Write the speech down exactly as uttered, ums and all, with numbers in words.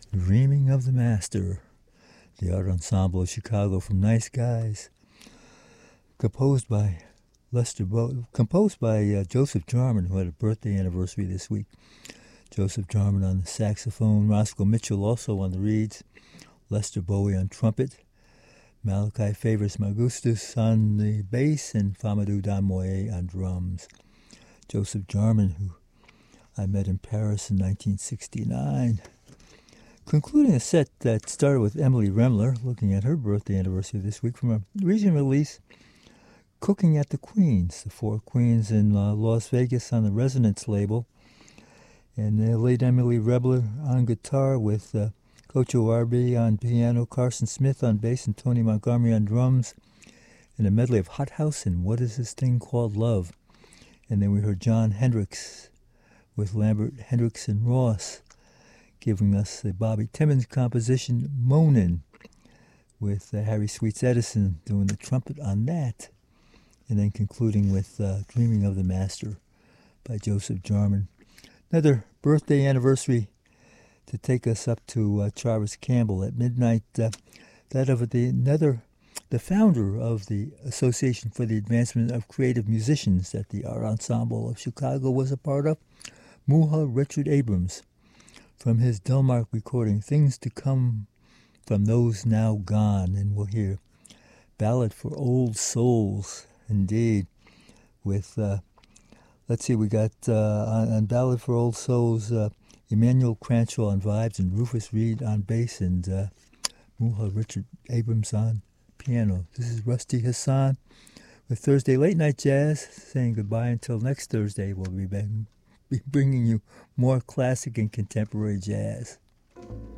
Dreaming of the Master, the Art Ensemble of Chicago from Nice Guys, composed by Lester Bo- composed by uh, Joseph Jarman, who had a birthday anniversary this week. Joseph Jarman on the saxophone, Roscoe Mitchell also on the reeds, Lester Bowie on trumpet, Malachi Favors Magustus on the bass, and Famadou Damoye on drums. Joseph Jarman, who I met in Paris in nineteen sixty-nine. Concluding a set that started with Emily Remler, looking at her birthday anniversary this week, from a recent release, Cooking at the Queens, the Four Queens in uh, Las Vegas on the Resonance label. And the late Emily Remler on guitar with uh, Coach O'Arby on piano, Carson Smith on bass, and Tony Montgomery on drums, and a medley of Hot House and What Is This Thing Called Love. And then we heard John Hendricks with Lambert, Hendricks, and Ross, giving us the Bobby Timmons composition, Moanin', with uh, Harry Sweets Edison doing the trumpet on that. And then concluding with uh, Dreaming of the Master by Joseph Jarman. Another birthday anniversary to take us up to uh, Travis Campbell at midnight. Uh, that of the another, the founder of the Association for the Advancement of Creative Musicians that the Art Ensemble of Chicago was a part of, Muha Richard Abrams, from his Delmark recording, Things to Come from Those Now Gone. And we'll hear Ballad for Old Souls, indeed, with... Uh, Let's see, we got uh, on, on Ballad for Old Souls, uh, Emmanuel Cranshaw on vibes and Rufus Reed on bass and uh, Muha Richard Abrams on piano. This is Rusty Hassan with Thursday Late Night Jazz, saying goodbye until next Thursday. We'll be, be bringing you more classic and contemporary jazz.